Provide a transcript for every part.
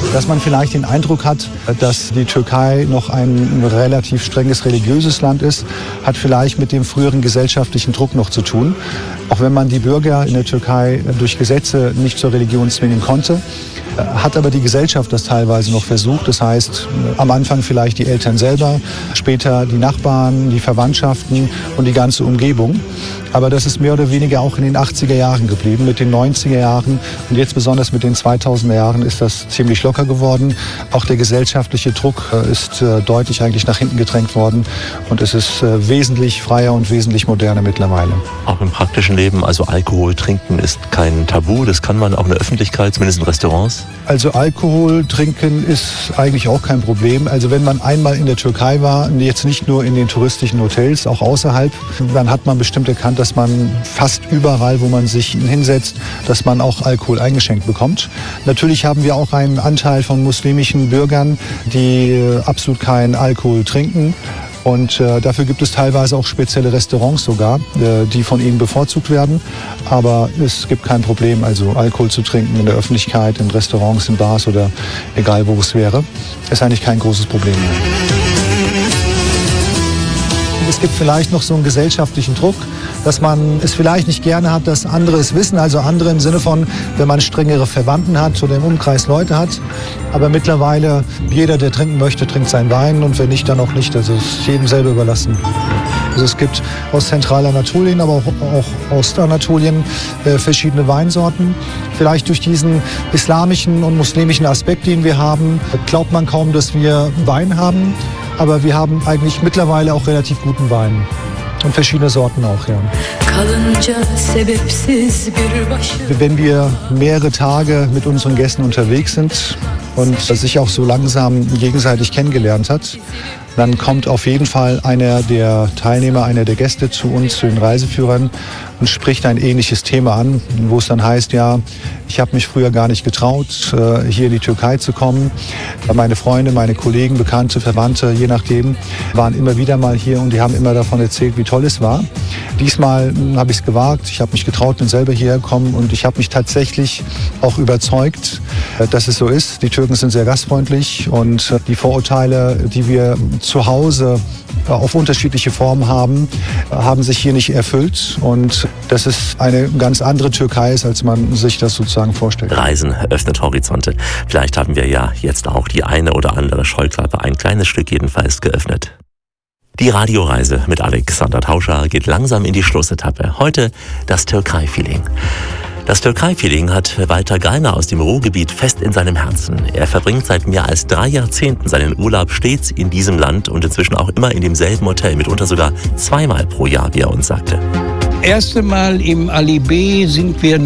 dass man vielleicht den Eindruck hat, dass die Türkei noch ein relativ strenges religiöses Land ist, hat vielleicht mit dem früheren gesellschaftlichen Druck noch zu tun. Auch wenn man die Bürger in der Türkei durch Gesetze nicht zur Religion zwingen konnte, hat aber die Gesellschaft das teilweise noch versucht. Das heißt, am Anfang vielleicht die Eltern selber, später die Nachbarn, die Verwandtschaften und die ganze Umgebung. Aber das ist mehr oder weniger auch in den 80er Jahren geblieben. Mit den 90er Jahren und jetzt besonders mit den 2000er Jahren ist das ziemlich locker geworden. Auch der gesellschaftliche Druck ist deutlich eigentlich nach hinten gedrängt worden. Und es ist wesentlich freier und wesentlich moderner mittlerweile. Auch im praktischen Leben, also Alkohol trinken ist kein Tabu. Das kann man auch in der Öffentlichkeit, zumindest in Restaurants. Also Alkohol trinken ist eigentlich auch kein Problem. Also wenn man einmal in der Türkei war, jetzt nicht nur in den touristischen Hotels, auch außerhalb, dann hat man bestimmt erkannt, dass man fast überall, wo man sich hinsetzt, dass man auch Alkohol eingeschenkt bekommt. Natürlich haben wir auch einen Anteil von muslimischen Bürgern, die absolut keinen Alkohol trinken. Und dafür gibt es teilweise auch spezielle Restaurants sogar, die von ihnen bevorzugt werden. Aber es gibt kein Problem, also Alkohol zu trinken in der Öffentlichkeit, in Restaurants, in Bars oder egal wo es wäre. Ist eigentlich kein großes Problem mehr. Es gibt vielleicht noch so einen gesellschaftlichen Druck, dass man es vielleicht nicht gerne hat, dass andere es wissen. Also andere im Sinne von, wenn man strengere Verwandten hat oder im Umkreis Leute hat. Aber mittlerweile, jeder, der trinken möchte, trinkt seinen Wein und wenn nicht, dann auch nicht. Also es ist jedem selber überlassen. Also es gibt aus Zentralanatolien, aber auch Ostanatolien verschiedene Weinsorten. Vielleicht durch diesen islamischen und muslimischen Aspekt, den wir haben, glaubt man kaum, dass wir Wein haben. Aber wir haben eigentlich mittlerweile auch relativ guten Wein. Und verschiedene Sorten auch, ja. Wenn wir mehrere Tage mit unseren Gästen unterwegs sind und sich auch so langsam gegenseitig kennengelernt hat, dann kommt auf jeden Fall einer der Teilnehmer, einer der Gäste zu uns, zu den Reiseführern und spricht ein ähnliches Thema an, wo es dann heißt, ja, ich habe mich früher gar nicht getraut, hier in die Türkei zu kommen. Meine Freunde, meine Kollegen, Bekannte, Verwandte, je nachdem, waren immer wieder mal hier und die haben immer davon erzählt, wie toll es war. Diesmal habe ich es gewagt, ich habe mich getraut, bin selber hierher gekommen und ich habe mich tatsächlich auch überzeugt, dass es so ist. Die Türken sind sehr gastfreundlich und die Vorurteile, die wir zu Hause auf unterschiedliche Formen haben sich hier nicht erfüllt. Und dass es eine ganz andere Türkei ist, als man sich das sozusagen vorstellt. Reisen öffnet Horizonte. Vielleicht haben wir ja jetzt auch die eine oder andere Scheuklappe, ein kleines Stück jedenfalls, geöffnet. Die Radioreise mit Alexander Tauscher geht langsam in die Schlussetappe. Heute das Türkei-Feeling. Das Türkei-Feeling hat Walter Gallner aus dem Ruhrgebiet fest in seinem Herzen. Er verbringt seit mehr als 3 Jahrzehnten seinen Urlaub stets in diesem Land und inzwischen auch immer in demselben Hotel, mitunter sogar 2-mal pro Jahr, wie er uns sagte. Erste Mal im Ali B sind wir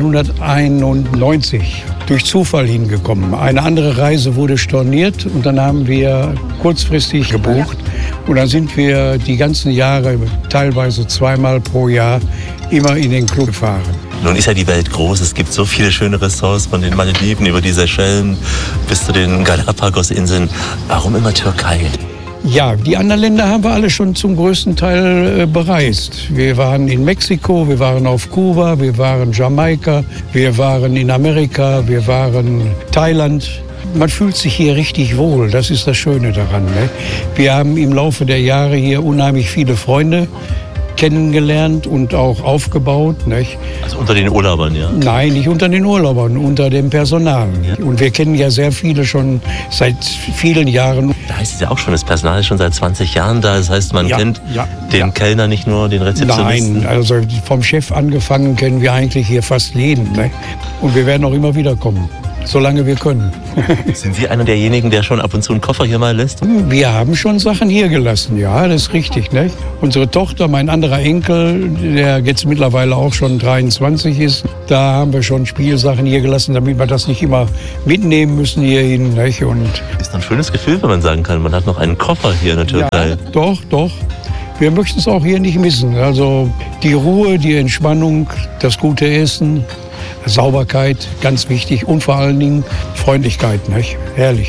1991 durch Zufall hingekommen. Eine andere Reise wurde storniert und dann haben wir kurzfristig gebucht. Und dann sind wir die ganzen Jahre, teilweise 2-mal pro Jahr, immer in den Club gefahren. Nun ist ja die Welt groß, es gibt so viele schöne Ressorts, von den Malediven über die Seychellen bis zu den Galapagos-Inseln. Warum immer Türkei? Ja, die anderen Länder haben wir alle schon zum größten Teil bereist. Wir waren in Mexiko, wir waren auf Kuba, wir waren Jamaika, wir waren in Amerika, wir waren Thailand. Man fühlt sich hier richtig wohl, das ist das Schöne daran. Ne? Wir haben im Laufe der Jahre hier unheimlich viele Freunde kennengelernt und auch aufgebaut. Nicht? Also unter den Urlaubern, ja? Nein, nicht unter den Urlaubern, unter dem Personal. Ja. Und wir kennen ja sehr viele schon seit vielen Jahren. Da heißt es ja auch schon, das Personal ist schon seit 20 Jahren da. Das heißt, man kennt den Kellner nicht nur, den Rezeptionisten. Nein, also vom Chef angefangen kennen wir eigentlich hier fast jeden. Ne? Und wir werden auch immer wieder kommen. Solange wir können. Sind Sie einer derjenigen, der schon ab und zu einen Koffer hier mal lässt? Wir haben schon Sachen hier gelassen, ja, das ist richtig. Ne? Unsere Tochter, mein anderer Enkel, der jetzt mittlerweile auch schon 23 ist, da haben wir schon Spielsachen hier gelassen, damit wir das nicht immer mitnehmen müssen hierhin. Ne? Und ist ein schönes Gefühl, wenn man sagen kann, man hat noch einen Koffer hier in der Türkei. Ja, doch, doch. Wir möchten es auch hier nicht missen. Also die Ruhe, die Entspannung, das gute Essen, Sauberkeit, ganz wichtig und vor allen Dingen Freundlichkeit, nicht? Herrlich.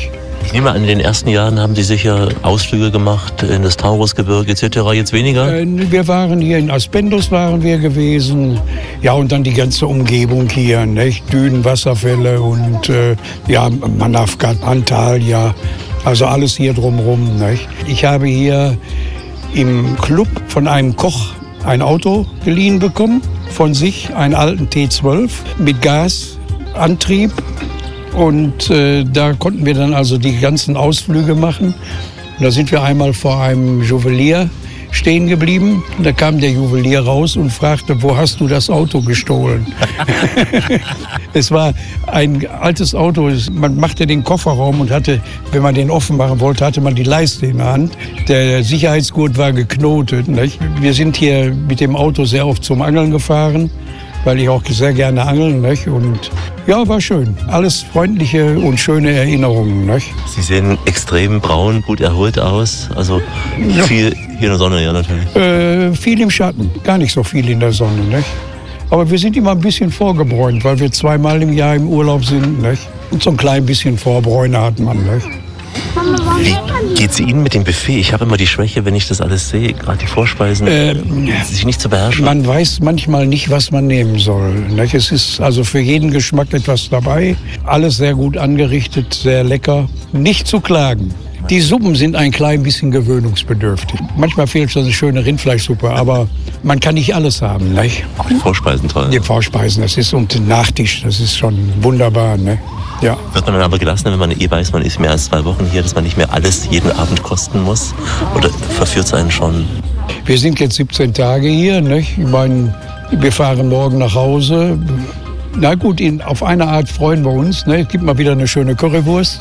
Ich nehme an, in den ersten Jahren haben Sie sicher Ausflüge gemacht in das Taurusgebirge etc. Jetzt weniger? Wir waren hier in Aspendos waren wir gewesen. Ja, und dann die ganze Umgebung hier, nicht? Dünen, Wasserfälle und Manavgat, Antalya. Also alles hier drumherum, nicht? Ich habe hier im Club von einem Koch ein Auto geliehen bekommen. Von sich, einen alten T12 mit Gasantrieb. Und da konnten wir dann also die ganzen Ausflüge machen. Und da sind wir einmal vor einem Juwelier stehen geblieben. Und da kam der Juwelier raus und fragte, wo hast du das Auto gestohlen? Es war ein altes Auto. Man machte den Kofferraum und hatte, wenn man den offen machen wollte, hatte man die Leiste in der Hand. Der Sicherheitsgurt war geknotet. Nicht? Wir sind hier mit dem Auto sehr oft zum Angeln gefahren, weil ich auch sehr gerne angeln. Nicht? Und ja, war schön. Alles freundliche und schöne Erinnerungen. Nicht? Sie sehen extrem braun, gut erholt aus. Also viel hier in der Sonne, ja natürlich. Viel im Schatten, gar nicht so viel in der Sonne. Nicht? Aber wir sind immer ein bisschen vorgebräunt, weil wir 2-mal im Jahr im Urlaub sind. Nicht? Und so ein klein bisschen Vorbräune hat man. Nicht? Wie geht's Ihnen mit dem Buffet? Ich habe immer die Schwäche, wenn ich das alles sehe, gerade die Vorspeisen, sich nicht zu beherrschen. Man weiß manchmal nicht, was man nehmen soll. Nicht? Es ist also für jeden Geschmack etwas dabei. Alles sehr gut angerichtet, sehr lecker. Nicht zu klagen. Die Suppen sind ein klein bisschen gewöhnungsbedürftig. Manchmal fehlt so eine schöne Rindfleischsuppe, aber man kann nicht alles haben. Nicht? Auch die Vorspeisen toll. Die Vorspeisen, das ist und der Nachtisch, das ist schon wunderbar. Ne? Ja. Wird man dann aber gelassen, wenn man weiß, man ist mehr als 2 Wochen hier, dass man nicht mehr alles jeden Abend kosten muss? Oder verführt es einen schon? Wir sind jetzt 17 Tage hier. Nicht? Ich meine, wir fahren morgen nach Hause. Na gut, auf eine Art freuen wir uns. Ne? Es gibt mal wieder eine schöne Currywurst.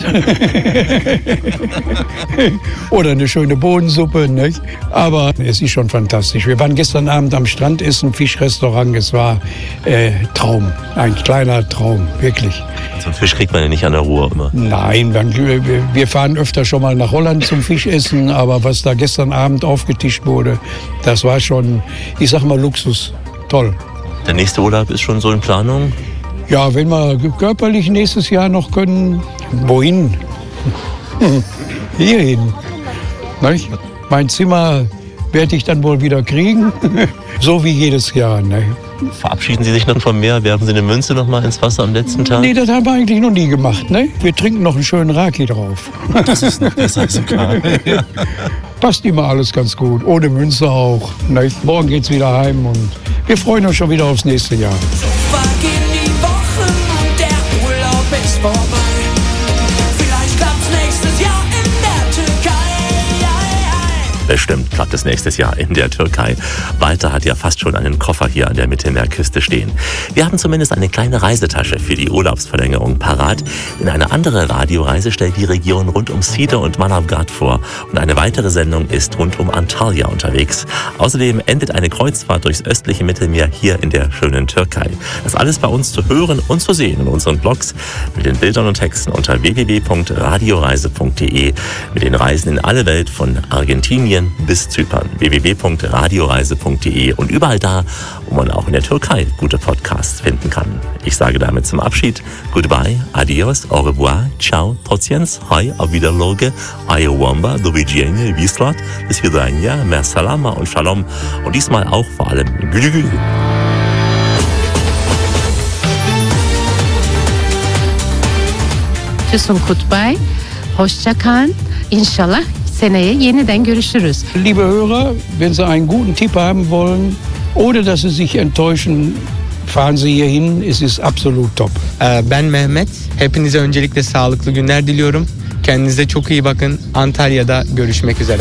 Oder eine schöne Bohnensuppe. Nicht? Aber es ist schon fantastisch. Wir waren gestern Abend am Strand essen, Fischrestaurant. Es war Traum, ein kleiner Traum, wirklich. So einen Fisch kriegt man ja nicht an der Ruhr immer. Nein, wir fahren öfter schon mal nach Holland zum Fischessen. Aber was da gestern Abend aufgetischt wurde, das war schon, ich sag mal, Luxus. Toll. Der nächste Urlaub ist schon so in Planung? Ja, wenn wir körperlich nächstes Jahr noch können. Wohin? Hierhin. Nicht? Mein Zimmer werde ich dann wohl wieder kriegen. So wie jedes Jahr. Ne? Verabschieden Sie sich noch vom Meer? Werfen Sie eine Münze noch mal ins Wasser am letzten Tag? Nee, das haben wir eigentlich noch nie gemacht. Ne? Wir trinken noch einen schönen Raki drauf. Das ist noch besser sogar. Ja. Passt immer alles ganz gut. Ohne Münze auch. Ne? Morgen geht's wieder heim und wir freuen uns schon wieder aufs nächste Jahr. So vergehen die Wochen und der Urlaub ist vorbei. Vielleicht klappt's nächstes Jahr in der Türkei. Bestimmt klappt es nächstes Jahr in der Türkei. Walter hat ja fast schon einen Koffer hier an der Mittelmeerküste stehen. Wir haben zumindest eine kleine Reisetasche für die Urlaubsverlängerung parat. Denn eine andere Radioreise stellt die Region rund um Side und Manavgat vor. Und eine weitere Sendung ist rund um Antalya unterwegs. Außerdem endet eine Kreuzfahrt durchs östliche Mittelmeer hier in der schönen Türkei. Das alles bei uns zu hören und zu sehen in unseren Blogs mit den Bildern und Texten unter www.radioreise.de, mit den Reisen in alle Welt von Argentinien bis Zypern. www.radioreise.de und überall da, wo man auch in der Türkei gute Podcasts finden kann. Ich sage damit zum Abschied Goodbye, Adios, Au revoir, Ciao, Trotjens, Hi, auf Wiederloge, Ayowamba, do widzenia, Wislat, bis Vidania, Mer Salama und Shalom und diesmal auch vor allem Gülü. Tüsüm Kutbay, hoşça kalın. İnşallah seneye yeniden görüşürüz. Liebe Hörer, wenn Sie einen guten Tipp haben wollen, ohne dass Sie sich enttäuschen, fahren Sie hierhin. Es ist absolut top. Ben Mehmet. Hepinize öncelikle sağlıklı günler diliyorum. Kendinize çok iyi bakın. Antalya'da görüşmek üzere.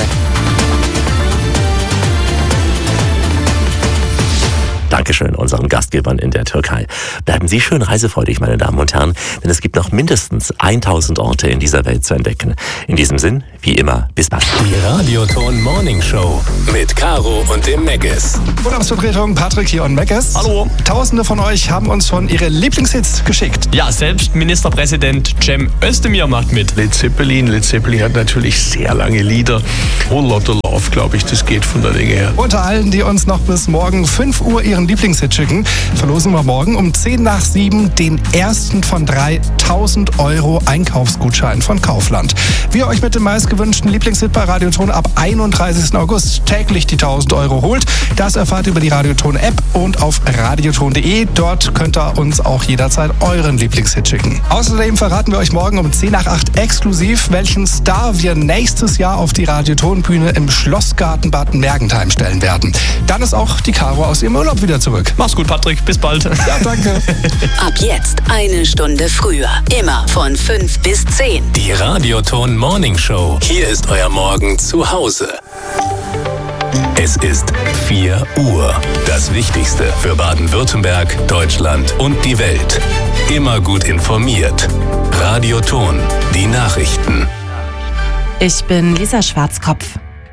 Dankeschön unseren Gastgebern in der Türkei. Bleiben Sie schön reisefreudig, meine Damen und Herren, denn es gibt noch mindestens 1000 Orte in dieser Welt zu entdecken. In diesem Sinn, wie immer, bis bald. Die Radioton Morning Show mit Caro und dem Meggis. Urlaubsvertretung Patrick hier und Meggis. Hallo. Tausende von euch haben uns schon ihre Lieblingshits geschickt. Ja, selbst Ministerpräsident Cem Özdemir macht mit. Led Zeppelin hat natürlich sehr lange Lieder. Whole Lotta Love, glaube ich, das geht von der Länge her. Unter allen, die uns noch bis morgen 5 Uhr ihren Radioton Lieblingshit schicken, verlosen wir morgen um 6:10 den ersten von 3 1.000 € Einkaufsgutschein von Kaufland. Wie ihr euch mit dem meistgewünschten Lieblingshit bei Radioton ab 31. August täglich die 1.000 € holt, das erfahrt ihr über die Radioton-App und auf radioton.de. Dort könnt ihr uns auch jederzeit euren Lieblingshit schicken. Außerdem verraten wir euch morgen um 7:50 exklusiv, welchen Star wir nächstes Jahr auf die Radioton-Bühne im Schlossgarten Bad Mergentheim stellen werden. Dann ist auch die Caro aus ihrem Urlaub wieder zurück. Mach's gut, Patrick. Bis bald. Ja, danke. Ab jetzt 1 Stunde früher. Immer von 5 bis 10. Die Radioton Morning Show. Hier ist euer Morgen zu Hause. Es ist 4 Uhr. Das Wichtigste für Baden-Württemberg, Deutschland und die Welt. Immer gut informiert. Radioton. Die Nachrichten. Ich bin Lisa Schwarzkopf.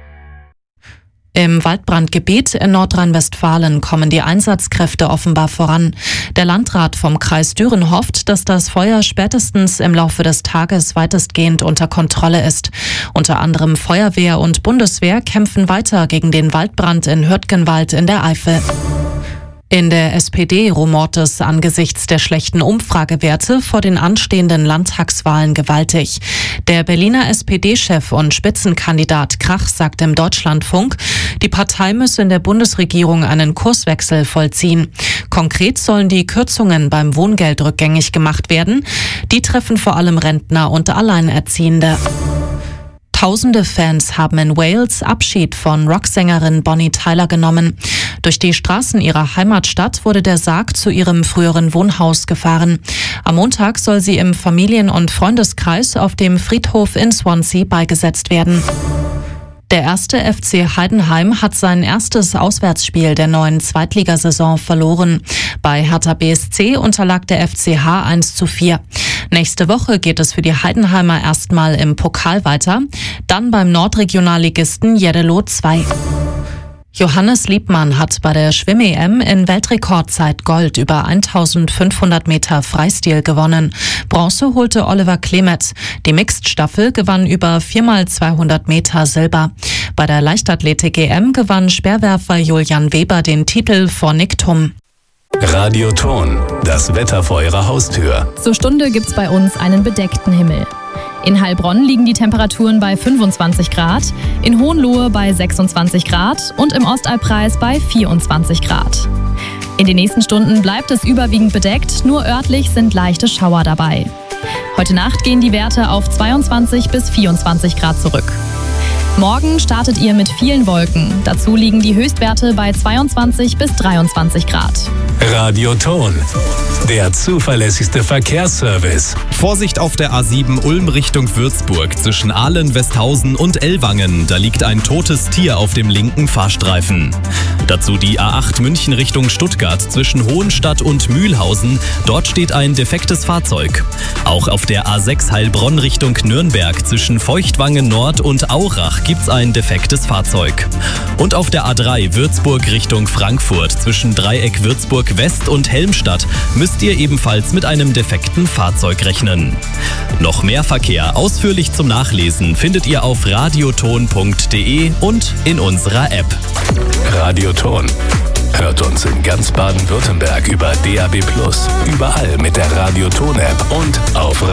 Im Waldbrandgebiet in Nordrhein-Westfalen kommen die Einsatzkräfte offenbar voran. Der Landrat vom Kreis Düren hofft, dass das Feuer spätestens im Laufe des Tages weitestgehend unter Kontrolle ist. Unter anderem Feuerwehr und Bundeswehr kämpfen weiter gegen den Waldbrand in Hürtgenwald in der Eifel. In der SPD rumort es angesichts der schlechten Umfragewerte vor den anstehenden Landtagswahlen gewaltig. Der Berliner SPD-Chef und Spitzenkandidat Krach sagt im Deutschlandfunk, die Partei müsse in der Bundesregierung einen Kurswechsel vollziehen. Konkret sollen die Kürzungen beim Wohngeld rückgängig gemacht werden. Die treffen vor allem Rentner und Alleinerziehende. Tausende Fans haben in Wales Abschied von Rocksängerin Bonnie Tyler genommen. Durch die Straßen ihrer Heimatstadt wurde der Sarg zu ihrem früheren Wohnhaus gefahren. Am Montag soll sie im Familien- und Freundeskreis auf dem Friedhof in Swansea beigesetzt werden. Der erste FC Heidenheim hat sein erstes Auswärtsspiel der neuen Zweitligasaison verloren. Bei Hertha BSC unterlag der FCH 1:4. Nächste Woche geht es für die Heidenheimer erstmal im Pokal weiter, dann beim Nordregionalligisten Jeddelo 2. Johannes Liebmann hat bei der Schwimm-EM in Weltrekordzeit Gold über 1500 Meter Freistil gewonnen. Bronze holte Oliver Klemet. Die Mixed-Staffel gewann über 4x200 Meter Silber. Bei der Leichtathletik-EM gewann Speerwerfer Julian Weber den Titel vor Nick Thum. Radioton. Das Wetter vor eurer Haustür. Zur Stunde gibt's bei uns einen bedeckten Himmel. In Heilbronn liegen die Temperaturen bei 25 Grad, in Hohenlohe bei 26 Grad und im Ostalbkreis bei 24 Grad. In den nächsten Stunden bleibt es überwiegend bedeckt, nur örtlich sind leichte Schauer dabei. Heute Nacht gehen die Werte auf 22 bis 24 Grad zurück. Morgen startet ihr mit vielen Wolken. Dazu liegen die Höchstwerte bei 22 bis 23 Grad. Radioton. Der zuverlässigste Verkehrsservice. Vorsicht auf der A7 Ulm Richtung Würzburg zwischen Ahlen, Westhausen und Ellwangen. Da liegt ein totes Tier auf dem linken Fahrstreifen. Dazu die A8 München Richtung Stuttgart zwischen Hohenstadt und Mühlhausen. Dort steht ein defektes Fahrzeug. Auch auf der A6 Heilbronn Richtung Nürnberg zwischen Feuchtwangen Nord und Aurach gibt's ein defektes Fahrzeug. Und auf der A3 Würzburg Richtung Frankfurt zwischen Dreieck Würzburg West und Helmstadt müsst ihr ebenfalls mit einem defekten Fahrzeug rechnen. Noch mehr Verkehr ausführlich zum Nachlesen findet ihr auf radioton.de und in unserer App. Radioton. Hört uns in ganz Baden-Württemberg über DAB+, überall mit der Radioton-App und auf